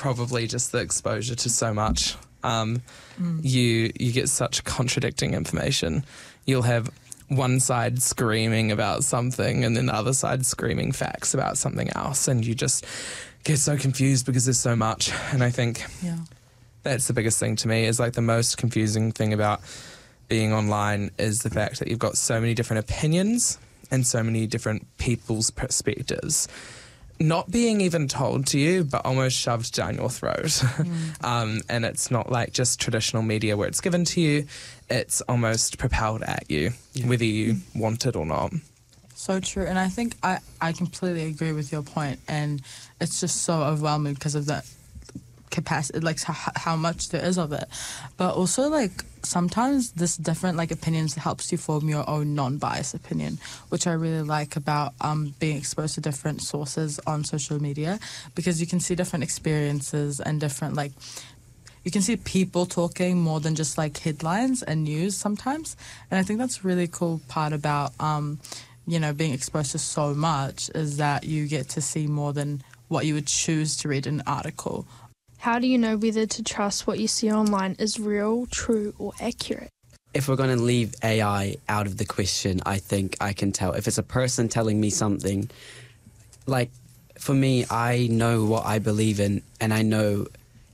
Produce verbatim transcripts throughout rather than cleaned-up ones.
probably just the exposure to so much. Um, mm. You you get such contradicting information. You'll have one side screaming about something and then the other side screaming facts about something else, and you just get so confused because there's so much. And I think yeah. that's the biggest thing to me, is like the most confusing thing about being online is the fact that you've got so many different opinions and so many different people's perspectives not being even told to you, but almost shoved down your throat. Mm. um, and it's not like just traditional media where it's given to you, it's almost propelled at you, yeah. whether you mm. want it or not. So true. And I think I, I completely agree with your point, and it's just so overwhelming because of that capacity, like how, how much there is of it. But also, like, sometimes this different like opinions helps you form your own non-biased opinion, which I really like about um, being exposed to different sources on social media, because you can see different experiences and different like you can see people talking more than just like headlines and news sometimes. And I think that's a really cool part about um, you know, being exposed to so much, is that you get to see more than what you would choose to read in an article. How do you know whether to trust what you see online is real, true, or accurate? If we're going to leave A I out of the question, I think I can tell. If it's a person telling me something, like, for me, I know what I believe in, and I know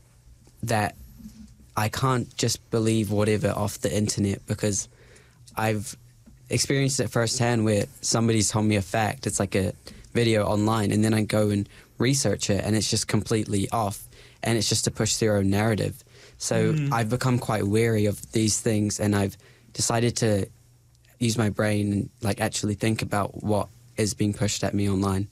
that I can't just believe whatever off the internet, because I've experienced it firsthand where somebody's told me a fact, it's like a video online, and then I go and research it, and it's just completely off. And it's just to push their own narrative. So mm. I've become quite wary of these things, and I've decided to use my brain and like actually think about what is being pushed at me online.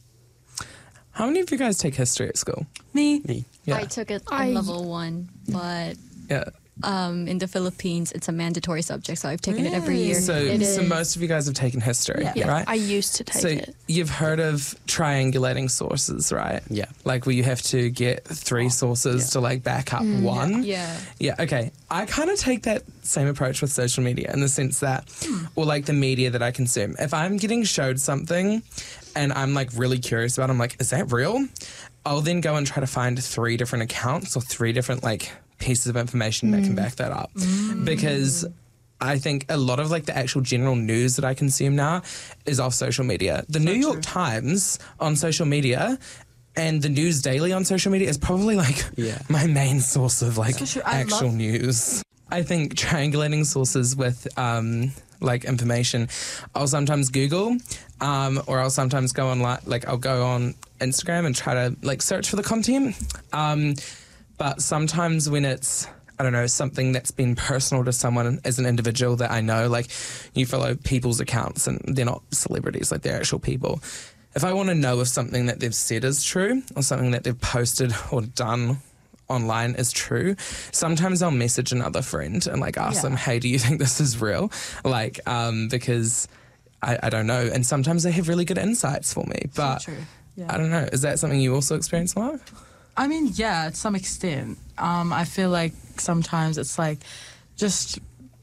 How many of you guys take history at school? Me. Me. Yeah. I took it on level one, but yeah. Um, in the Philippines, it's a mandatory subject, so I've taken really? it every year. So, it so most of you guys have taken history, yeah. Yeah. right? I used to take so it. You've heard of triangulating sources, right? Yeah. Like where you have to get three oh, sources yeah. to like back up mm, one. Yeah. Yeah, okay. I kind of take that same approach with social media, in the sense that, or like the media that I consume. If I'm getting showed something and I'm like really curious about it, I'm like, is that real? I'll then go and try to find three different accounts or three different like pieces of information mm. that can back that up. Mm. Because I think a lot of like the actual general news that I consume now is off social media. The so New York true. Times on social media and the News Daily on social media is probably like yeah. my main source of like so actual love- news. I think triangulating sources with um, like information, I'll sometimes Google um, or I'll sometimes go on like, like I'll go on Instagram and try to like search for the content. Um, But sometimes when it's, I don't know, something that's been personal to someone as an individual that I know, like you follow people's accounts and they're not celebrities, like they're actual people. If I want to know if something that they've said is true or something that they've posted or done online is true, sometimes I'll message another friend and like ask yeah. them, hey, do you think this is real? Like, um, because I, I don't know. And sometimes they have really good insights for me. But so true. Yeah. I don't know. Is that something you also experience, Mark? I mean, yeah, to some extent. Um, I feel like sometimes it's like just...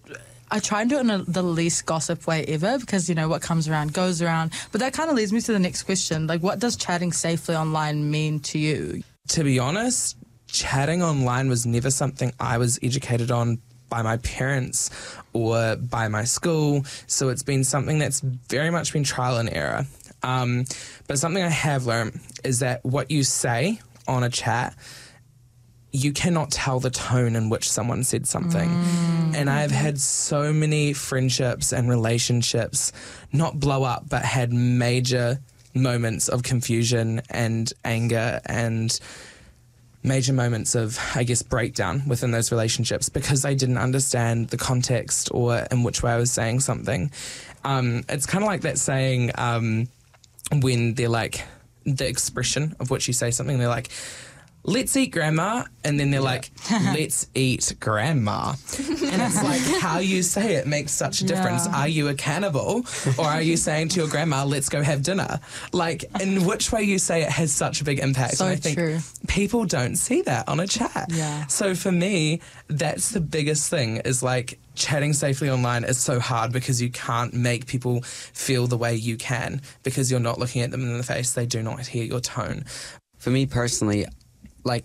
I try and do it in a, the least gossip way ever, because, you know, what comes around goes around. But that kind of leads me to the next question. Like, what does chatting safely online mean to you? To be honest, chatting online was never something I was educated on by my parents or by my school. So it's been something that's very much been trial and error. Um, but something I have learned is that what you say on a chat, you cannot tell the tone in which someone said something. Mm. And I've had so many friendships and relationships not blow up, but had major moments of confusion and anger and major moments of, I guess, breakdown within those relationships because I didn't understand the context or in which way I was saying something. Um, it's kind of like that saying um, when they're like, the expression of which you say something, they're like, let's eat grandma, and then they're yeah. like, let's eat grandma. And it's like how you say it makes such a difference. Yeah. Are you a cannibal or are you saying to your grandma, let's go have dinner? Like, in which way you say it has such a big impact. So and I think true. People don't see that on a chat. Yeah. So for me, that's the biggest thing, is like chatting safely online is so hard because you can't make people feel the way you can because you're not looking at them in the face. They do not hear your tone. For me personally,